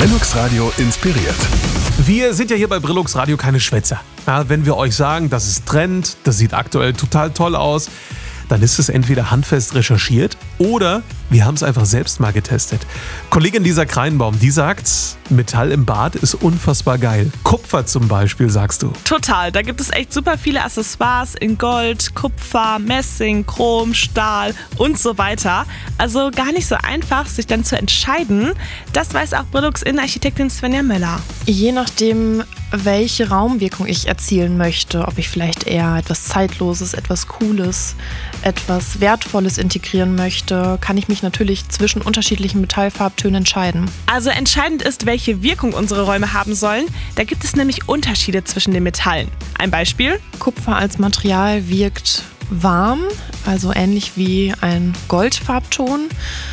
Brillux Radio inspiriert. Wir sind ja hier bei Brillux Radio keine Schwätzer. Ja, wenn wir euch sagen, das ist Trend, das sieht aktuell total toll aus, dann ist es entweder handfest recherchiert oder wir haben es einfach selbst mal getestet. Kollegin Lisa Kreinbaum, die sagt, Metall im Bad ist unfassbar geil. Kupfer zum Beispiel, sagst du. Total, da gibt es echt super viele Accessoires in Gold, Kupfer, Messing, Chrom, Stahl und so weiter. Also gar nicht so einfach, sich dann zu entscheiden. Das weiß auch Brillux-Innenarchitektin Svenja Möller. Je nachdem, welche Raumwirkung ich erzielen möchte, ob ich vielleicht eher etwas Zeitloses, etwas Cooles, etwas Wertvolles integrieren möchte, kann ich mich natürlich zwischen unterschiedlichen Metallfarbtönen entscheiden. Also entscheidend ist, welche Wirkung unsere Räume haben sollen. Da gibt es nämlich Unterschiede zwischen den Metallen. Ein Beispiel? Kupfer als Material wirkt warm, also ähnlich wie ein Goldfarbton.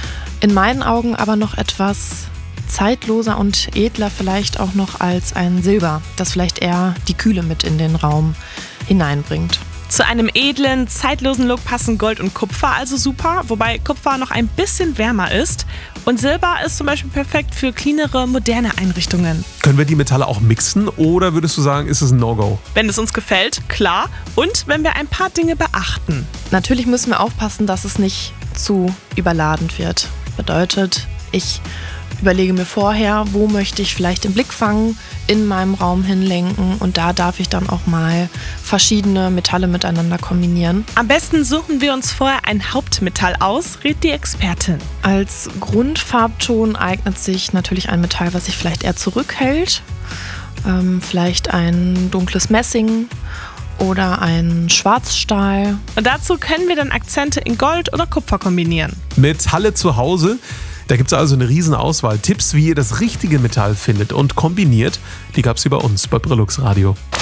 In meinen Augen aber noch etwas zeitloser und edler vielleicht auch noch als ein Silber, das vielleicht eher die Kühle mit in den Raum hineinbringt. Zu einem edlen, zeitlosen Look passen Gold und Kupfer also super, wobei Kupfer noch ein bisschen wärmer ist. Und Silber ist zum Beispiel perfekt für cleanere, moderne Einrichtungen. Können wir die Metalle auch mixen oder würdest du sagen, ist es ein No-Go? Wenn es uns gefällt, klar. Und wenn wir ein paar Dinge beachten. Natürlich müssen wir aufpassen, dass es nicht zu überladend wird. Bedeutet, ich überlege mir vorher, wo möchte ich vielleicht den Blick fangen, in meinem Raum hinlenken und da darf ich dann auch mal verschiedene Metalle miteinander kombinieren. Am besten suchen wir uns vorher ein Hauptmetall aus, rät die Expertin. Als Grundfarbton eignet sich natürlich ein Metall, was sich vielleicht eher zurückhält, vielleicht ein dunkles Messing oder ein Schwarzstahl. Und dazu können wir dann Akzente in Gold oder Kupfer kombinieren. Metalle zu Hause. Da gibt es also eine riesen Auswahl. Tipps, wie ihr das richtige Metall findet und kombiniert, die gab es hier bei uns bei Brillux Radio.